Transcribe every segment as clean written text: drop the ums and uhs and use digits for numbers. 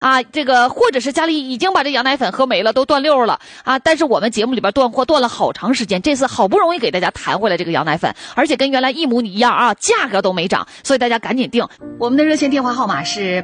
啊，这个或者是家里已经把这羊奶粉喝没了，都断溜了啊。但是我们节目里边断货断了好长时间，这次好不容易给大家弹回来这个羊奶粉，而且跟原来一模一样啊，价格都没涨，所以大家赶紧订。我们的热线电话号码是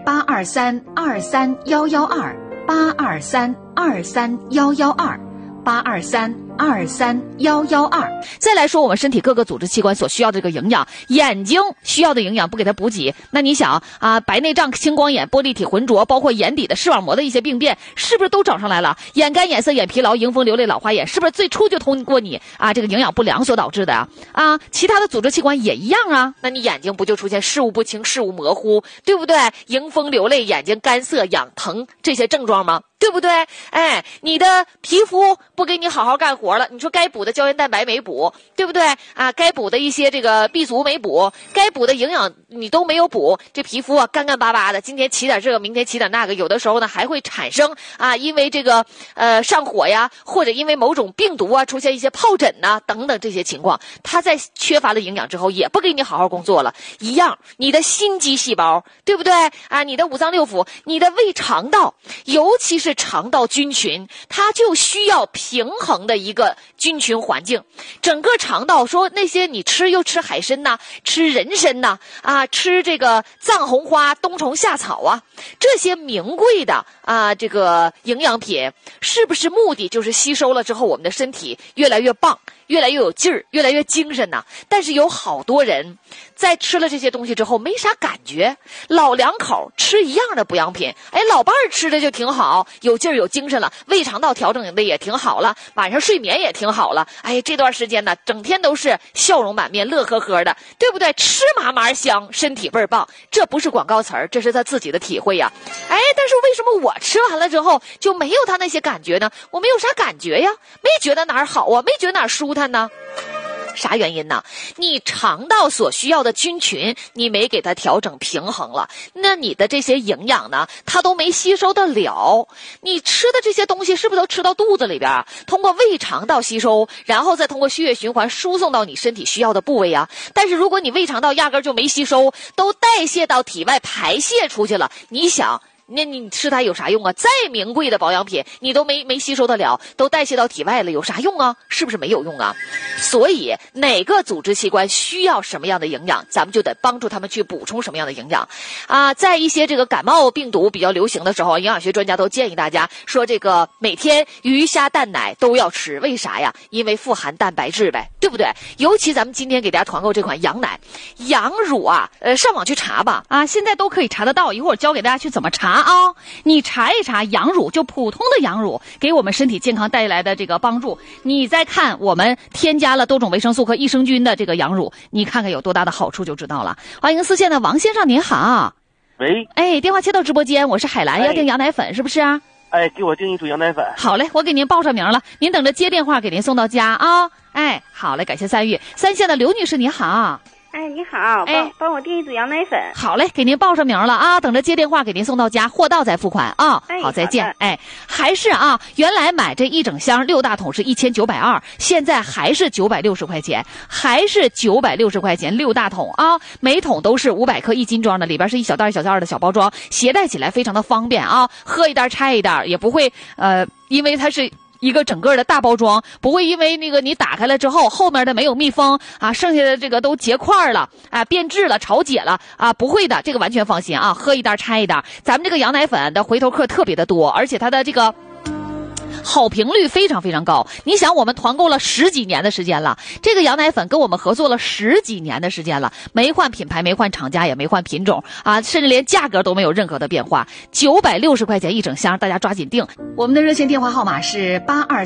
823-23112，823-23112，823-23112。再来说我们身体各个组织器官所需要的这个营养，眼睛需要的营养不给它补给，那你想啊，白内障、青光眼、玻璃体浑浊，包括眼底的视网膜的一些病变，是不是都找上来了？眼干、眼涩、眼疲劳、迎风流泪、老花眼，是不是最初就通过你啊这个营养不良所导致的啊？其他的组织器官也一样啊，那你眼睛不就出现视物不清、视物模糊，对不对？迎风流泪、眼睛干涩、痒疼这些症状吗？对不对？哎，你的皮肤不给你好好干活了，你说该补的胶原蛋白没补，对不对啊？该补的一些这个 B 族没补，该补的营养你都没有补，这皮肤啊干干巴巴的，今天起点这个，明天起点那个，有的时候呢还会产生啊，因为这个上火呀，或者因为某种病毒啊出现一些疱疹呐等等这些情况，它在缺乏了营养之后也不给你好好工作了，一样，你的心肌细胞，对不对啊？你的五脏六腑，你的胃肠道，尤其是肠道菌群，它就需要平衡的一个菌群环境。整个肠道说那些你又吃海参呐，吃人参呐，啊，吃这个藏红花、冬虫夏草啊，这些名贵的啊这个营养品，是不是目的就是吸收了之后，我们的身体越来越棒，越来越有劲儿，越来越精神呐？但是有好多人在吃了这些东西之后没啥感觉，老两口吃一样的补养品，哎，老伴儿吃的就挺好，有劲儿有精神了，胃肠道调整的也挺好了，晚上睡眠也挺好了，哎，这段时间呢整天都是笑容满面，乐呵呵的，对不对？吃嘛嘛香，身体倍儿棒，这不是广告词儿，这是他自己的体会呀。哎，但是为什么我吃完了之后就没有他那些感觉呢？我没有啥感觉呀，没觉得哪儿好啊，没觉得哪儿舒坦呢？啥原因呢？你肠道所需要的菌群你没给它调整平衡了，那你的这些营养呢它都没吸收得了，你吃的这些东西是不是都吃到肚子里边，通过胃肠道吸收，然后再通过血液循环输送到你身体需要的部位啊？但是如果你胃肠道压根就没吸收，都代谢到体外排泄出去了，你想那你吃它有啥用啊？再名贵的保养品你都没吸收得了，都代谢到体外了，有啥用啊？是不是没有用啊？所以哪个组织器官需要什么样的营养，咱们就得帮助他们去补充什么样的营养啊。在一些这个感冒病毒比较流行的时候，营养学专家都建议大家说，这个每天鱼虾蛋奶都要吃，为啥呀？因为富含蛋白质呗，对不对？尤其咱们今天给大家团购这款羊奶、羊乳啊，上网去查吧啊，现在都可以查得到，一会儿教给大家去怎么查啊。你查一查羊乳，就普通的羊乳给我们身体健康带来的这个帮助，你再看我们添加了多种维生素和益生菌的这个羊乳，你看看有多大的好处就知道了。欢迎四线的王先生，您好。 喂， 哎，电话切到直播间，我是海兰，要订羊奶粉是不是啊？ 哎，给我订一组羊奶粉。 好嘞，我给您报上名了，您等着接电话给您送到家啊。哎，好嘞，感谢参与。三线的刘女士，你好。 哎，你好，帮我订一组羊奶粉。 好嘞，给您报上名了啊，等着接电话给您送到家，货到再付款啊。好，再见。哎，还是啊，原来买这一整箱6大桶是1920，现在还是960块钱，还是960块钱6大桶啊，每桶都是500克1斤装的，里边是一小袋一小袋的小包装，携带起来非常的方便啊，喝一袋拆一袋，也不会因为它是一个整个的大包装，不会因为那个你打开了之后后面的没有密封啊，剩下的这个都结块了啊，变质了，潮解了啊，不会的，这个完全放心啊，喝一袋拆一袋。咱们这个羊奶粉的回头客特别的多，而且它的这个好评率非常非常高。你想我们团购了10几年的时间了，这个羊奶粉跟我们合作了10几年的时间了，没换品牌，没换厂家，也没换品种啊，甚至连价格都没有任何的变化，960块钱一整箱，大家抓紧订。我们的热线电话号码是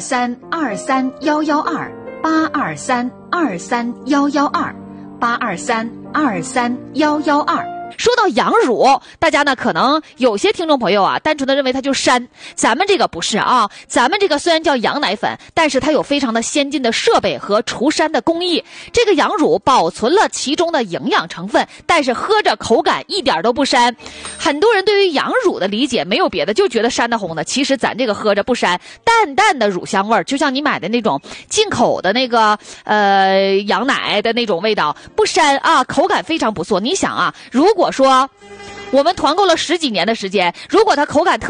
823-23112，823-23112，823-23112。说到羊乳，大家呢可能有些听众朋友啊，单纯的认为它就膻，咱们这个不是啊，咱们这个虽然叫羊奶粉，但是它有非常的先进的设备和除膻的工艺。这个羊乳保存了其中的营养成分，但是喝着口感一点都不膻。很多人对于羊乳的理解没有别的，就觉得膻的红的，其实咱这个喝着不膻，淡淡的乳香味儿，就像你买的那种进口的那个羊奶的那种味道，不膻啊，口感非常不错。你想啊，如果说我们团购了10几年的时间，如果它口感特